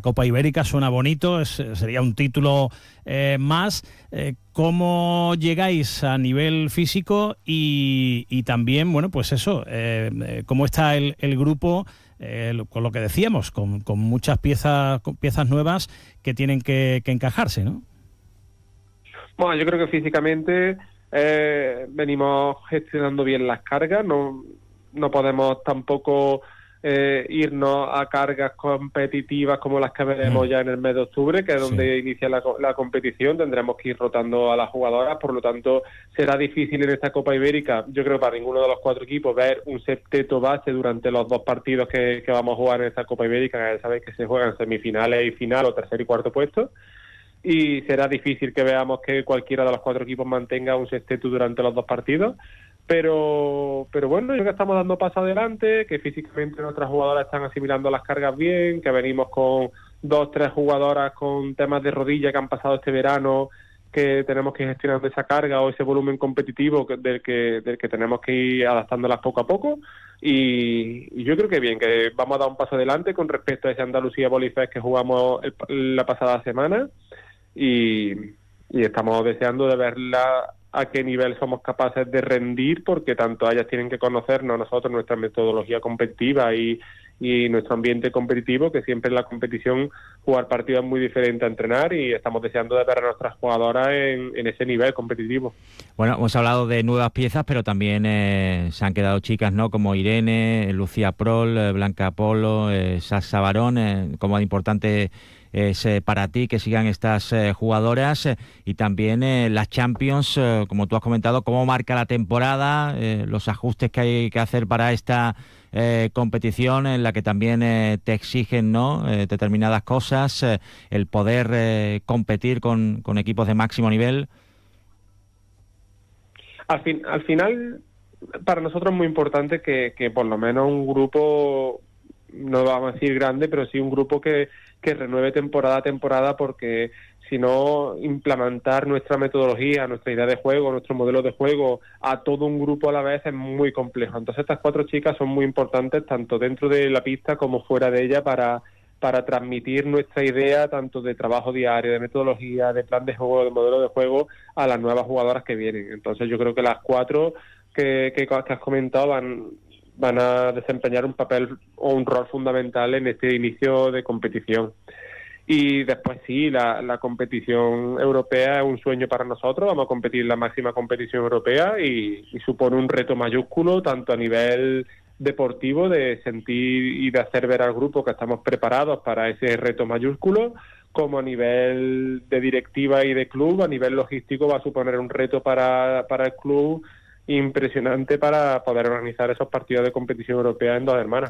Copa Ibérica, suena bonito, sería un título más. ¿Cómo llegáis a nivel físico y también, bueno, pues eso, cómo está el grupo, con lo que decíamos, con muchas piezas nuevas que tienen que encajarse, ¿no? Bueno, yo creo que físicamente venimos gestionando bien las cargas, no podemos tampoco irnos a cargas competitivas como las que veremos ya en el mes de octubre, que es donde inicia la competición. Tendremos que ir rotando a las jugadoras, por lo tanto será difícil en esta Copa Ibérica, yo creo, para ninguno de los 4 equipos ver un septeto base durante los 2 partidos que vamos a jugar en esta Copa Ibérica, que ya sabéis que se juegan semifinales y final, o tercer y cuarto puesto. Y será difícil que veamos que cualquiera de los 4 equipos mantenga un sexteto durante los 2 partidos, pero bueno, yo creo que estamos dando paso adelante, que físicamente nuestras jugadoras están asimilando las cargas bien, que venimos con 2-3 jugadoras con temas de rodilla que han pasado este verano, que tenemos que ir gestionando esa carga o ese volumen competitivo del que tenemos que ir adaptándolas poco a poco. Y yo creo que bien, que vamos a dar un paso adelante con respecto a ese Andalucía Bolifest que jugamos la pasada semana. Y estamos deseando de verla a qué nivel somos capaces de rendir, porque tanto ellas tienen que conocernos, nosotros, nuestra metodología competitiva y nuestro ambiente competitivo, que siempre en la competición jugar partidos es muy diferente a entrenar, y estamos deseando de ver a nuestras jugadoras en ese nivel competitivo. Bueno, hemos hablado de nuevas piezas, pero también se han quedado chicas, ¿no? Como Irene, Lucía Prol, Blanca Polo, Sasha Barón, como importante es para ti que sigan estas jugadoras, y también las Champions, como tú has comentado, cómo marca la temporada, los ajustes que hay que hacer para esta competición en la que también te exigen, ¿no? Determinadas cosas, el poder competir con equipos de máximo nivel. Al final, para nosotros es muy importante que por lo menos un grupo, no vamos a decir grande, pero sí un grupo que renueve temporada a temporada, porque si no, implementar nuestra metodología, nuestra idea de juego, nuestro modelo de juego a todo un grupo a la vez es muy complejo. Entonces estas 4 chicas son muy importantes tanto dentro de la pista como fuera de ella para transmitir nuestra idea tanto de trabajo diario, de metodología, de plan de juego, de modelo de juego a las nuevas jugadoras que vienen. Entonces yo creo que las 4 que has comentado van a desempeñar un papel o un rol fundamental en este inicio de competición. Y después sí, la competición europea es un sueño para nosotros. Vamos a competir en la máxima competición europea y supone un reto mayúsculo, tanto a nivel deportivo, de sentir y de hacer ver al grupo que estamos preparados para ese reto mayúsculo, como a nivel de directiva y de club. A nivel logístico va a suponer un reto para el club impresionante para poder organizar esos partidos de competición europea en Dos Hermanas.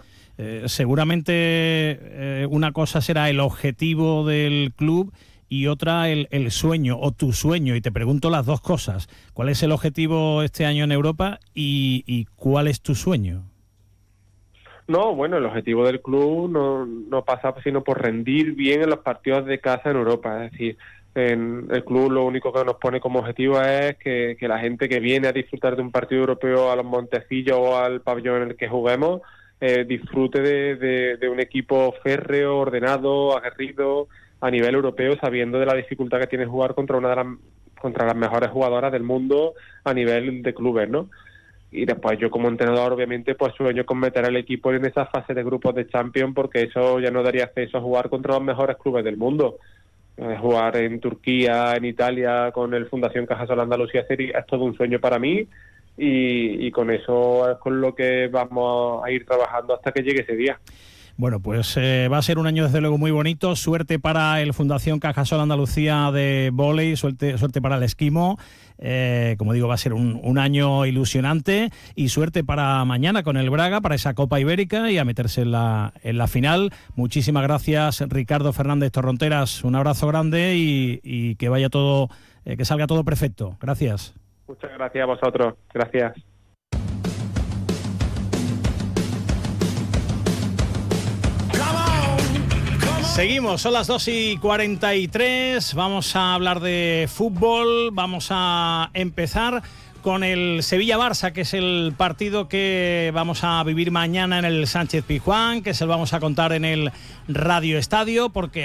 Seguramente una cosa será el objetivo del club y otra el sueño o tu sueño, y te pregunto las dos cosas. ¿Cuál es el objetivo este año en Europa y cuál es tu sueño? No, bueno, el objetivo del club no pasa sino por rendir bien en los partidos de casa en Europa. Es decir, en el club lo único que nos pone como objetivo es que la gente que viene a disfrutar de un partido europeo a los Montecillos o al pabellón en el que juguemos disfrute de un equipo férreo, ordenado, aguerrido a nivel europeo, sabiendo de la dificultad que tiene jugar contra las mejores jugadoras del mundo a nivel de clubes, ¿no? Y después yo como entrenador obviamente pues sueño con meter al equipo en esa fase de grupos de Champions, porque eso ya no daría acceso a jugar contra los mejores clubes del mundo. Jugar en Turquía, en Italia con el Fundación Cajasol Andalucía es todo un sueño para mí, y con eso es con lo que vamos a ir trabajando hasta que llegue ese día. Bueno, pues va a ser un año desde luego muy bonito. Suerte para el Fundación Cajasol Andalucía de vóley, suerte para el esquimo. Como digo, va a ser un año ilusionante, y suerte para mañana con el Braga, para esa Copa Ibérica y a meterse en la final. Muchísimas gracias, Ricardo Fernández Torronteras. Un abrazo grande y que vaya todo, que salga todo perfecto. Gracias. Muchas gracias a vosotros. Gracias. Seguimos, son las 2:43, vamos a hablar de fútbol, vamos a empezar con el Sevilla-Barça, que es el partido que vamos a vivir mañana en el Sánchez Pizjuán, que se lo vamos a contar en el Radio Estadio, porque